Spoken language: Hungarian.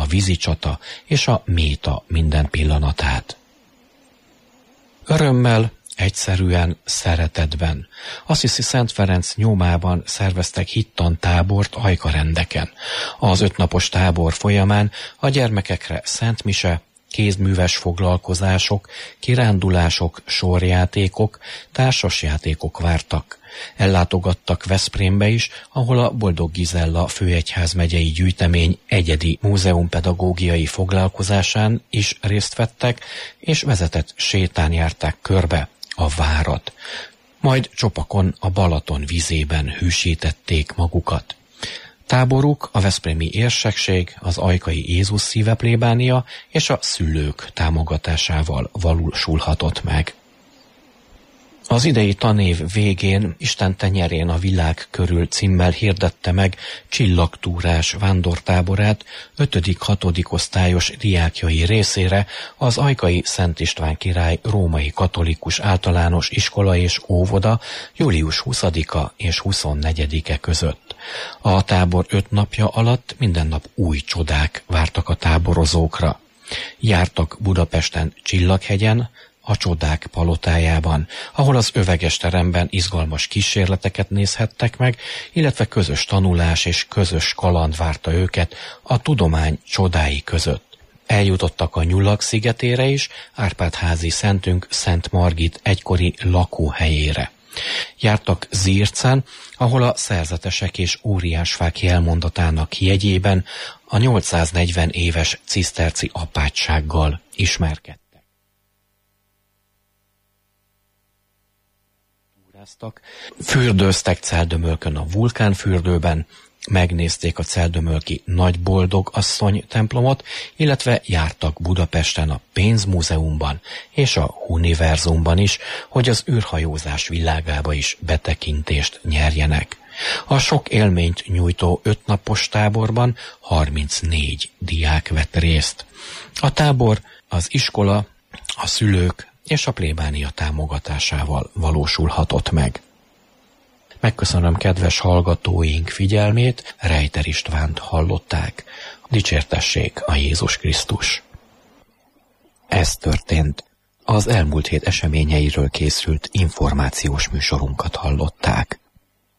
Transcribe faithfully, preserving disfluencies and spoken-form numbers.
vízicsata és a méta minden pillanatát. Örömmel, egyszerűen, szeretetben. Assisi Szent Ferenc nyomában szerveztek hittan tábort Ajkarendeken. Az ötnapos tábor folyamán a gyermekekre szentmise, kézműves foglalkozások, kirándulások, sorjátékok, társasjátékok vártak. Ellátogattak Veszprémbe is, ahol a Boldog Gizella főegyházmegyei gyűjtemény egyedi múzeumpedagógiai foglalkozásán is részt vettek, és vezetett sétán járták körbe a várat. Majd csopakon a Balaton vizében hűsítették magukat. Táboruk a veszprémi érsekség, az ajkai Jézus szíve plébánia és a szülők támogatásával valósulhatott meg. Az idei tanév végén Isten tenyerén a világ körül címmel hirdette meg csillagtúrás vándortáborát ötödik-hatodik osztályos diákjai részére az ajkai Szent István király római katolikus általános iskola és óvoda július huszadika és huszonnegyedike között. A tábor öt napja alatt minden nap új csodák vártak a táborozókra. Jártak Budapesten Csillaghegyen, a Csodák palotájában, ahol az öveges teremben izgalmas kísérleteket nézhettek meg, illetve közös tanulás és közös kaland várta őket a tudomány csodái között. Eljutottak a Nyulak szigetére is, Árpád-házi szentünk Szent Margit egykori lakóhelyére. Jártak Zircán, ahol a szerzetesek és óriásfák jelmondatának jegyében a nyolcszáznegyven éves ciszterci apátsággal ismerkedtek. Fürdőztek Celdömölkön a vulkánfürdőben, megnézték a celdömölki Nagy Boldog Asszony templomot, illetve jártak Budapesten a Pénzmúzeumban és a Univerzumban is, hogy az űrhajózás világába is betekintést nyerjenek. A sok élményt nyújtó ötnapos táborban harmincnégy diák vett részt. A tábor az iskola, a szülők és a plébánia támogatásával valósulhatott meg. Megköszönöm kedves hallgatóink figyelmét, Rejter Istvánt hallották. Dicsértessék a Jézus Krisztus! Ez történt. Az elmúlt hét eseményeiről készült információs műsorunkat hallották.